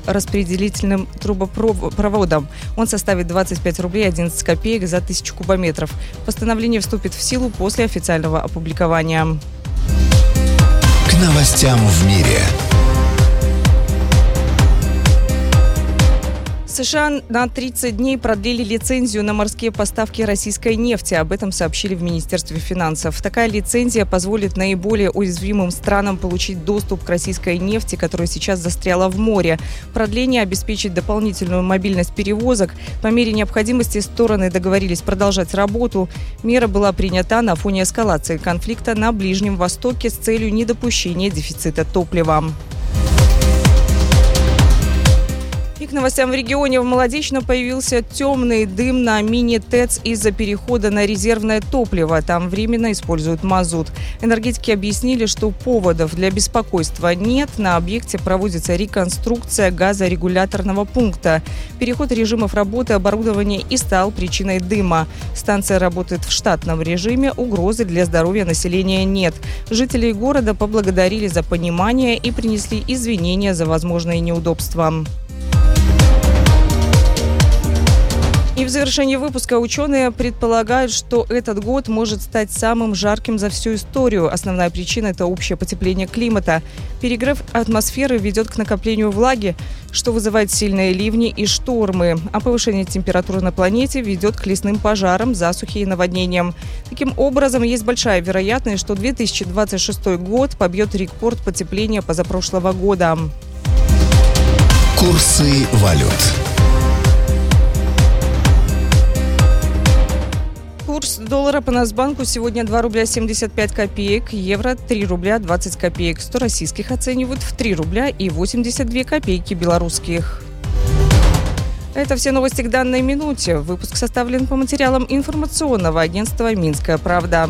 распределительным трубопроводом. Он составит 25 рублей 11 копеек за 1000 кубометров. Постановление вступит в силу после официального опубликования. К новостям в мире. США на 30 дней продлили лицензию на морские поставки российской нефти. Об этом сообщили в Министерстве финансов. Такая лицензия позволит наиболее уязвимым странам получить доступ к российской нефти, которая сейчас застряла в море. Продление обеспечит дополнительную мобильность перевозок. По мере необходимости стороны договорились продолжать работу. Мера была принята на фоне эскалации конфликта на Ближнем Востоке с целью недопущения дефицита топлива. И к новостям в регионе. В Молодечно появился темный дым на мини-ТЭЦ из-за перехода на резервное топливо. Там временно используют мазут. Энергетики объяснили, что поводов для беспокойства нет. На объекте проводится реконструкция газорегуляторного пункта. Переход режимов работы оборудования и стал причиной дыма. Станция работает в штатном режиме. Угрозы для здоровья населения нет. Жители города поблагодарили за понимание и принесли извинения за возможные неудобства. И в завершении выпуска ученые предполагают, что этот год может стать самым жарким за всю историю. Основная причина – это общее потепление климата. Перегрев атмосферы ведет к накоплению влаги, что вызывает сильные ливни и штормы. А повышение температуры на планете ведет к лесным пожарам, засухе и наводнениям. Таким образом, есть большая вероятность, что 2026 год побьет рекорд потепления позапрошлого года. Курсы валют. Курс доллара по Нацбанку сегодня 2 рубля 75 копеек, евро 3 рубля 20 копеек, 100 российских оценивают в 3 рубля и 82 копейки белорусских. Это все новости к данной минуте. Выпуск составлен по материалам информационного агентства «Минская правда».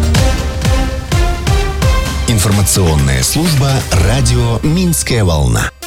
Информационная служба радио «Минская волна».